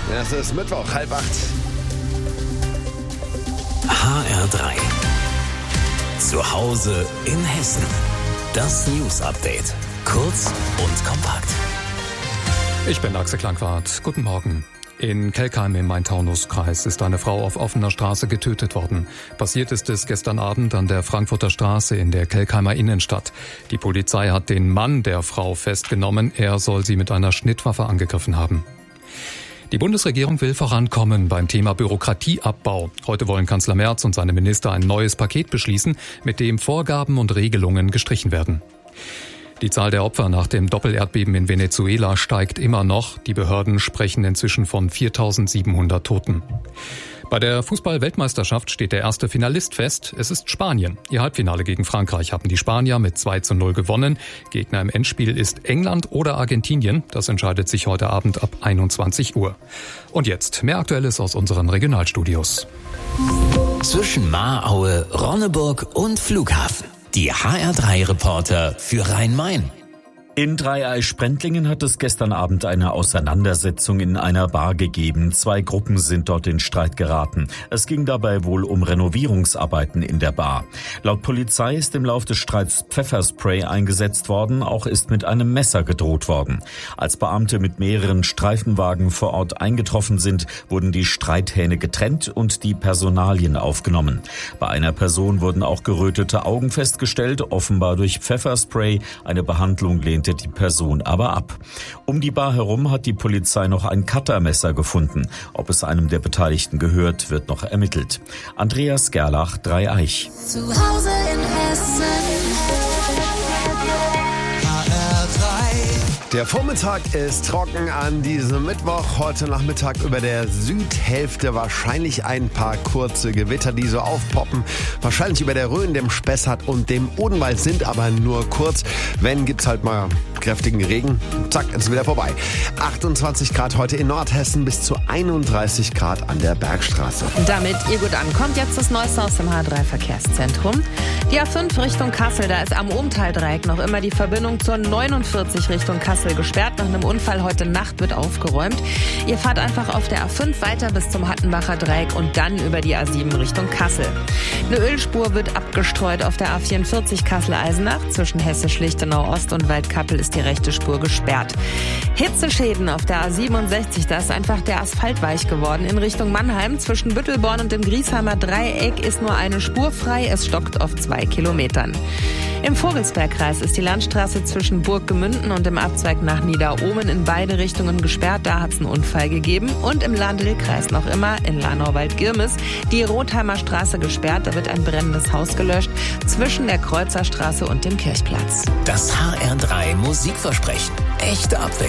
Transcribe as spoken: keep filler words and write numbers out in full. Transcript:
Es ist Mittwoch, halb acht. H R drei. Zu Hause in Hessen. Das News Update. Kurz und kompakt. Ich bin Axel Klangwart. Guten Morgen. In Kelkheim im Main-Taunus-Kreis ist eine Frau auf offener Straße getötet worden. Passiert ist es gestern Abend an der Frankfurter Straße in der Kelkheimer Innenstadt. Die Polizei hat den Mann der Frau festgenommen. Er soll sie mit einer Schnittwaffe angegriffen haben. Die Bundesregierung will vorankommen beim Thema Bürokratieabbau. Heute wollen Kanzler Merz und seine Minister ein neues Paket beschließen, mit dem Vorgaben und Regelungen gestrichen werden. Die Zahl der Opfer nach dem Doppelerdbeben in Venezuela steigt immer noch. Die Behörden sprechen inzwischen von viertausendsiebenhundert Toten. Bei der Fußball-Weltmeisterschaft steht der erste Finalist fest. Es ist Spanien. Ihr Halbfinale gegen Frankreich haben die Spanier mit zwei zu null gewonnen. Gegner im Endspiel ist England oder Argentinien. Das entscheidet sich heute Abend ab einundzwanzig Uhr. Und jetzt mehr Aktuelles aus unseren Regionalstudios. Zwischen Mahraue, Ronneburg und Flughafen. Die H R drei Reporter für Rhein-Main. In Dreieich-Sprendlingen hat es gestern Abend eine Auseinandersetzung in einer Bar gegeben. Zwei Gruppen sind dort in Streit geraten. Es ging dabei wohl um Renovierungsarbeiten in der Bar. Laut Polizei ist im Lauf des Streits Pfefferspray eingesetzt worden, auch ist mit einem Messer gedroht worden. Als Beamte mit mehreren Streifenwagen vor Ort eingetroffen sind, wurden die Streithähne getrennt und die Personalien aufgenommen. Bei einer Person wurden auch gerötete Augen festgestellt, offenbar durch Pfefferspray. Eine Behandlung lehnte die Person aber ab. Um die Bar herum hat die Polizei noch ein Cuttermesser gefunden. Ob es einem der Beteiligten gehört, wird noch ermittelt. Andreas Gerlach, Dreieich. Zu Hause in Hessen. Der Vormittag ist trocken an diesem Mittwoch. Heute Nachmittag über der Südhälfte wahrscheinlich ein paar kurze Gewitter, die so aufpoppen. Wahrscheinlich über der Rhön, dem Spessart und dem Odenwald, sind aber nur kurz. Wenn, gibt's halt mal kräftigen Regen. Zack, ist wieder vorbei. achtundzwanzig Grad heute in Nordhessen, bis zu einunddreißig Grad an der Bergstraße. Damit ihr gut ankommt, jetzt das Neueste aus dem H drei Verkehrszentrum. Die A fünf Richtung Kassel, da ist am Ohmtal-Dreieck noch immer die Verbindung zur neunundvierzig Richtung Kassel gesperrt. Nach einem Unfall heute Nacht wird aufgeräumt. Ihr fahrt einfach auf der A fünf weiter bis zum Hattenbacher Dreieck und dann über die A sieben Richtung Kassel. Eine Ölspur wird abgestreut auf der A vierundvierzig Kassel-Eisenach. Zwischen Hessisch-Lichtenau-Ost und Waldkappel ist die rechte Spur gesperrt. Hitzeschäden auf der A siebenundsechzig, da ist einfach der Asphalt weich geworden. In Richtung Mannheim zwischen Büttelborn und dem Griesheimer Dreieck ist nur eine Spur frei. Es stockt auf zwei Kilometern. Im Vogelsbergkreis ist die Landstraße zwischen Burggmünden und dem Abzweig nach Niederohmen in beide Richtungen gesperrt. Da hat es einen Unfall gegeben. Und im Lahn-Dill-Kreis noch immer in Lahnau-Waldgirmes die Rotheimer Straße gesperrt. Da wird ein brennendes Haus gelöscht zwischen der Kreuzerstraße und dem Kirchplatz. Das H R drei Musikversprechen. Echte Abwechslung.